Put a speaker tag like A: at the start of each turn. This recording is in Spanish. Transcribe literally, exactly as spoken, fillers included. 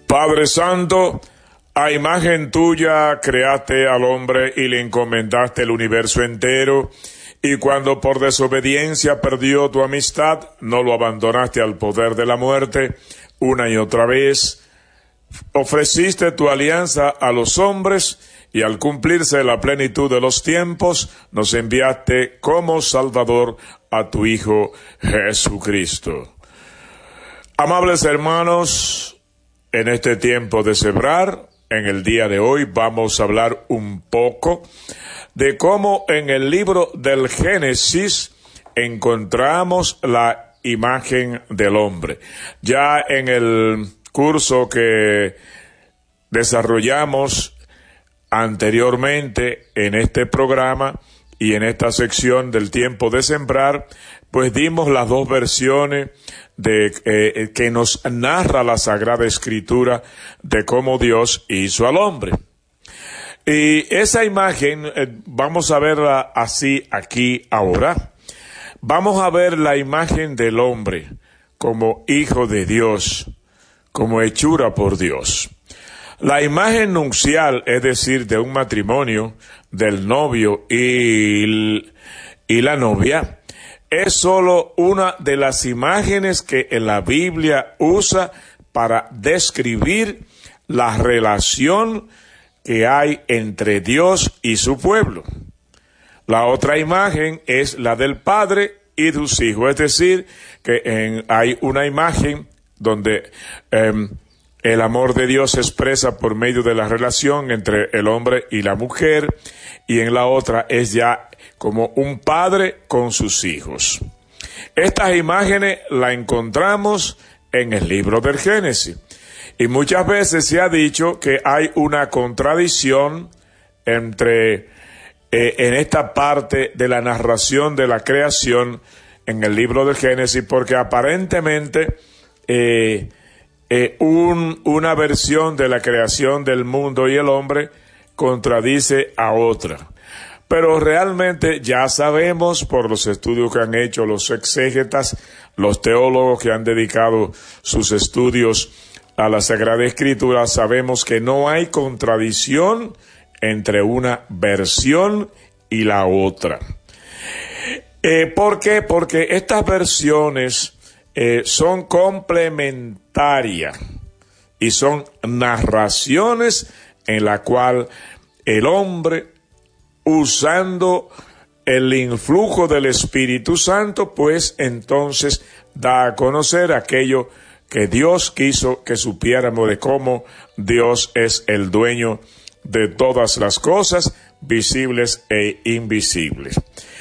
A: Padre Santo, a imagen tuya creaste al hombre y le encomendaste el universo entero, y cuando por desobediencia perdió tu amistad, no lo abandonaste al poder de la muerte una y otra vez. Ofreciste tu alianza a los hombres, y al cumplirse la plenitud de los tiempos, nos enviaste como Salvador a tu Hijo Jesucristo. Amables hermanos, en este tiempo de celebrar, en el día de hoy vamos a hablar un poco de cómo en el libro del Génesis encontramos la imagen del hombre. Ya en el curso que desarrollamos anteriormente en este programa y en esta sección del tiempo de sembrar, pues dimos las dos versiones de eh, que nos narra la Sagrada Escritura de cómo Dios hizo al hombre. Y esa imagen eh, vamos a verla así aquí ahora. Vamos a ver la imagen del hombre como hijo de Dios, como hechura por Dios. La imagen nupcial, es decir, de un matrimonio, del novio y, y la novia, es solo una de las imágenes que en la Biblia usa para describir la relación que hay entre Dios y su pueblo. La otra imagen es la del Padre y de sus hijos, es decir, que en, hay una imagen donde eh, el amor de Dios se expresa por medio de la relación entre el hombre y la mujer, y en la otra es ya como un padre con sus hijos. Estas imágenes las encontramos en el libro del Génesis, y muchas veces se ha dicho que hay una contradicción entre eh, en esta parte de la narración de la creación en el libro del Génesis, porque aparentemente eh, Eh, un, una versión de la creación del mundo y el hombre contradice a otra. Pero realmente ya sabemos por los estudios que han hecho los exégetas, los teólogos que han dedicado sus estudios a la Sagrada Escritura, sabemos que no hay contradicción entre una versión y la otra. Eh, ¿Por qué? Porque estas versiones Eh, son complementarias y son narraciones en la cual el hombre, usando el influjo del Espíritu Santo, pues entonces da a conocer aquello que Dios quiso que supiéramos, de cómo Dios es el dueño de todas las cosas, visibles e invisibles.